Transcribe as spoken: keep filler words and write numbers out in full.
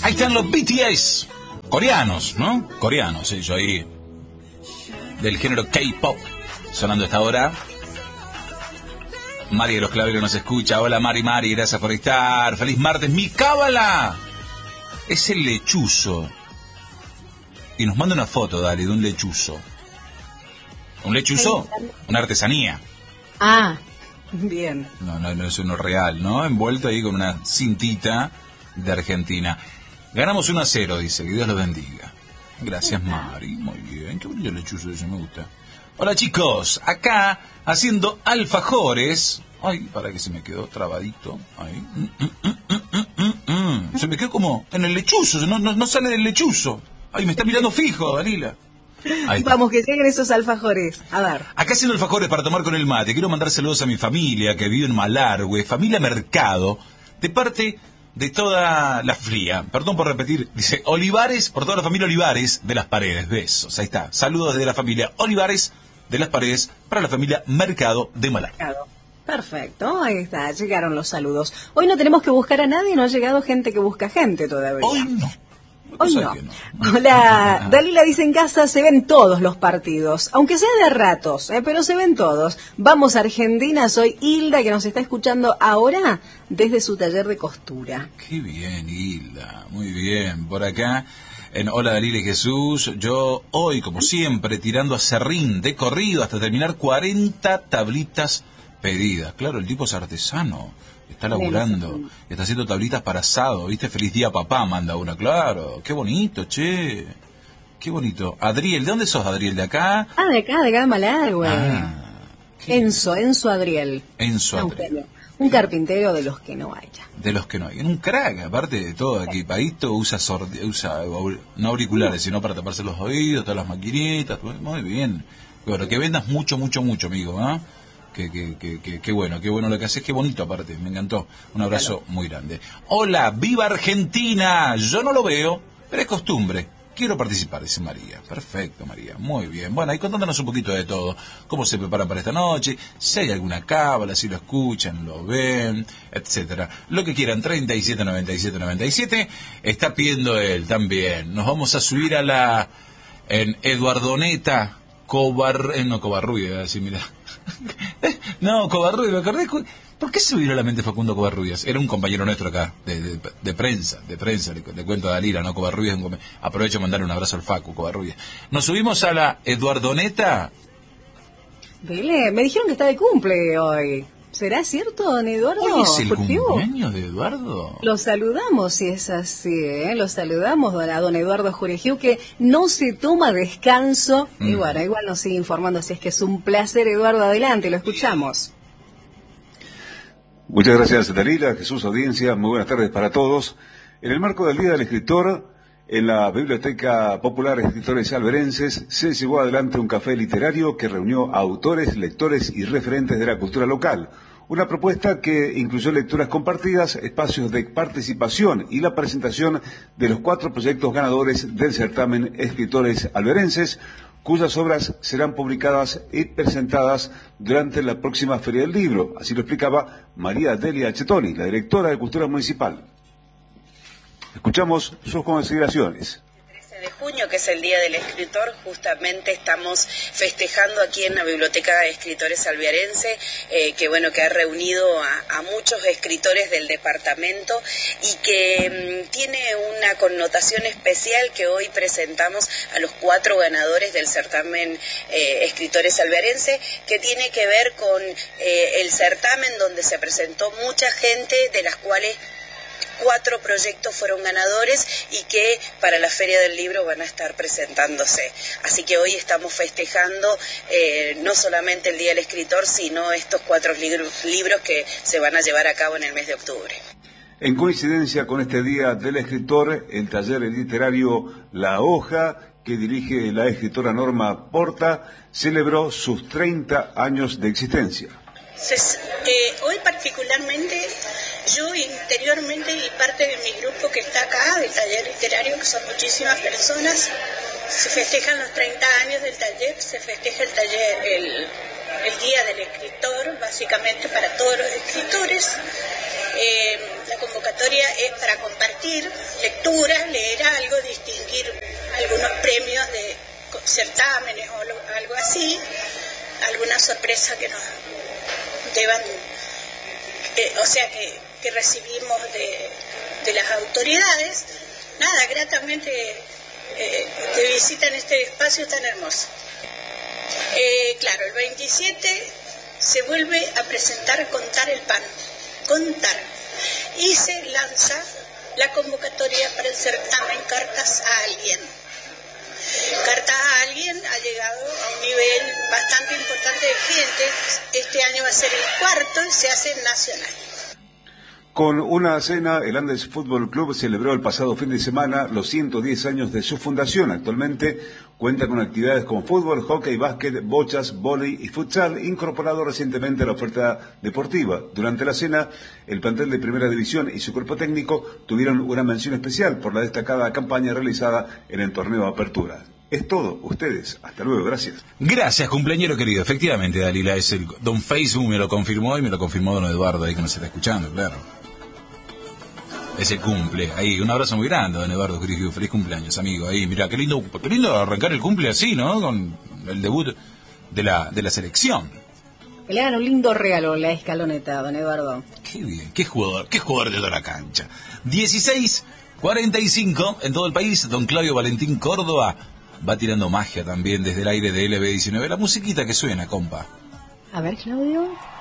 Ahí están los B T S. Coreanos, ¿no? Coreanos, ellos ahí. Del género K-pop. Sonando a esta hora. Mari de los Claveros nos escucha. Hola Mari, Mari, gracias por estar. Feliz martes. Mi cábala es el lechuzo. Y nos manda una foto, dale, de un lechuzo. ¿Un lechuzo? Una artesanía. Ah, bien. No, no, no es uno real, ¿no? Envuelto ahí con una cintita de Argentina. Ganamos uno a cero, dice. Que Dios los bendiga. Gracias, Mari. Muy bien. Qué bonito el lechuzo ese, me gusta. Hola, chicos. Acá, haciendo alfajores. Ay, para que se me quedó trabadito. Ahí. Mm, mm, mm, mm, mm, mm. Se me quedó como en el lechuzo. No, no, no sale del lechuzo. Ay, me está mirando fijo, Dalila. Vamos, que lleguen esos alfajores. A ver. Acá haciendo alfajores para tomar con el mate. Quiero mandar saludos a mi familia que vive en Malargüe. Familia Mercado. De parte de toda la fría. Perdón por repetir. Dice Olivares, por toda la familia Olivares de las Paredes. Besos. Ahí está. Saludos de la familia Olivares de las Paredes para la familia Mercado de Malargüe. Perfecto, ahí está. Llegaron los saludos. Hoy no tenemos que buscar a nadie. No ha llegado gente que busca gente todavía. Hoy no. Hoy no. no. Hola, Dalila dice en casa se ven todos los partidos, aunque sea de ratos, eh, pero se ven todos. Vamos a Argentina, soy Hilda que nos está escuchando ahora desde su taller de costura. Qué bien, Hilda, muy bien. Por acá, en Hola Dalila y Jesús, yo hoy como siempre tirando a serrín de corrido hasta terminar cuarenta tablitas pedidas. Claro, el tipo es artesano. Está laburando, está haciendo tablitas para asado, ¿viste? Feliz día papá, manda una, claro. Qué bonito, che. Qué bonito. Adriel, ¿de dónde sos, Adriel? ¿De acá? Ah, de acá, de acá de Malargüe. Ah, Enzo, Enzo Adriel. Enzo Adriel. Un carpintero de los que no hay ya. De los que no hay. En un crack, aparte de todo, equipadito, usa, sordi- usa no auriculares, sino para taparse los oídos, todas las maquinitas. Muy bien. Bueno, que vendas mucho, mucho, mucho, amigo, ¿no? Qué que, que, que, que bueno, qué bueno lo que haces, qué bonito aparte, me encantó. Un abrazo claro. Muy grande. Hola, viva Argentina. Yo no lo veo, pero es costumbre. Quiero participar, dice María. Perfecto, María. Muy bien. Bueno, ahí contándonos un poquito de todo. Cómo se preparan para esta noche, si hay alguna cábala, si lo escuchan, lo ven, etcétera. Lo que quieran, treinta y siete noventa y siete noventa y siete. Está pidiendo él también. Nos vamos a subir a la... en Eduardoneta, Cobar... Eh, no, Covarrubias, así, mira. No, Covarrubias, me acordé... ¿Por qué se vino a la mente Facundo Covarrubias? Era un compañero nuestro acá, de, de, de prensa, de prensa, le, le cuento a Dalila, ¿no? Covarrubias, aprovecho de mandarle un abrazo al Facu, Covarrubias. Nos subimos a la Eduardoneta. Dile, me dijeron que está de cumple hoy. ¿Será cierto, don Eduardo? ¿Hoy es el cumpleaños de Eduardo? Lo saludamos, si es así, ¿eh? Lo saludamos a don Eduardo Juregiu, que no se toma descanso. Mm. Y bueno, igual nos sigue informando, así es que es un placer, Eduardo. Adelante, lo escuchamos. Muchas gracias, Dalila, Jesús, audiencia, muy buenas tardes para todos. En el marco del Día del Escritor, en la Biblioteca Popular de Escritores Alberenses, se llevó adelante un café literario que reunió a autores, lectores y referentes de la cultura local. Una propuesta que incluyó lecturas compartidas, espacios de participación y la presentación de los cuatro proyectos ganadores del certamen Escritores Alberenses, cuyas obras serán publicadas y presentadas durante la próxima Feria del Libro. Así lo explicaba María Delia Chetoni, la directora de Cultura Municipal. Escuchamos sus consideraciones. de junio, que es el Día del Escritor, justamente estamos festejando aquí en la Biblioteca de Escritores Alvearense, eh, que bueno, que ha reunido a, a muchos escritores del departamento y que mmm, tiene una connotación especial, que hoy presentamos a los cuatro ganadores del certamen eh, Escritores Alvearense, que tiene que ver con eh, el certamen donde se presentó mucha gente, de las cuales cuatro proyectos fueron ganadores y que para la Feria del Libro van a estar presentándose. Así que hoy estamos festejando eh, no solamente el Día del Escritor, sino estos cuatro libros, libros que se van a llevar a cabo en el mes de octubre. En coincidencia con este Día del Escritor, el taller literario La Hoja, que dirige la escritora Norma Porta, celebró sus treinta años de existencia. Se, eh, hoy particularmente, yo interiormente y parte de mi grupo que está acá, del taller literario, que son muchísimas personas, se festejan los treinta años del taller, se festeja el taller, el, el Día del Escritor, básicamente para todos los escritores. Eh, la convocatoria convocatoria es para compartir lecturas, leer algo, distinguir algunos premios de certámenes o algo así, alguna sorpresa que nos deban, eh, o sea, que, que recibimos de, de las autoridades. Nada, gratamente eh, te visitan este espacio tan hermoso. Eh, claro, el veintisiete se vuelve a presentar Contar el Pan, Contar, y se lanza la convocatoria para el certamen Cartas a Alguien. Cartas a Alguien ha llegado a un nivel bastante importante de gente. Este año va a ser el cuarto y se hace nacional. Con una cena, el Andes Fútbol Club celebró el pasado fin de semana los ciento diez años de su fundación. Actualmente cuenta con actividades como fútbol, hockey, básquet, bochas, vóley y futsal, incorporado recientemente a la oferta deportiva. Durante la cena, el plantel de Primera División y su cuerpo técnico tuvieron una mención especial por la destacada campaña realizada en el torneo Apertura. Es todo, ustedes. Hasta luego, gracias. Gracias, cumpleañero querido. Efectivamente, Dalila, es el don Facebook, me lo confirmó y me lo confirmó don Eduardo ahí que nos está escuchando, claro. Ese cumple, ahí, un abrazo muy grande, don Eduardo Grigio, feliz cumpleaños, amigo, ahí, mirá, qué lindo, qué lindo arrancar el cumple así, ¿no? Con el debut de la, de la selección. Que le hagan un lindo regalo la escaloneta, don Eduardo. Qué bien, qué jugador, qué jugador de toda la cancha. dieciséis cuarenta y cinco en todo el país, don Claudio Valentín Córdoba va tirando magia también desde el aire de L B diecinueve, la musiquita que suena, compa. A ver, Claudio.